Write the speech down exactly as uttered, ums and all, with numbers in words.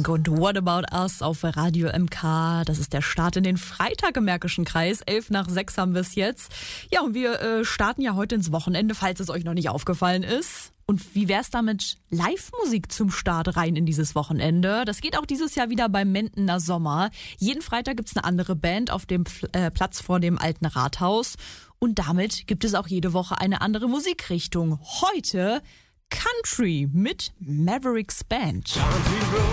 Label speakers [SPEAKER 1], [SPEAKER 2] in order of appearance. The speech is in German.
[SPEAKER 1] Pink und What About Us auf Radio M K. Das ist der Start in den Freitag im Märkischen Kreis. Elf nach sechs haben wir es jetzt. Ja, und wir äh, starten ja heute ins Wochenende, falls es euch noch nicht aufgefallen ist. Und wie wär's damit Live-Musik zum Start rein in dieses Wochenende? Das geht auch dieses Jahr wieder beim Mentener Sommer. Jeden Freitag gibt's eine andere Band auf dem äh, Platz vor dem alten Rathaus. Und damit gibt es auch jede Woche eine andere Musikrichtung. Heute Country mit Mavericks Band.
[SPEAKER 2] Country Road.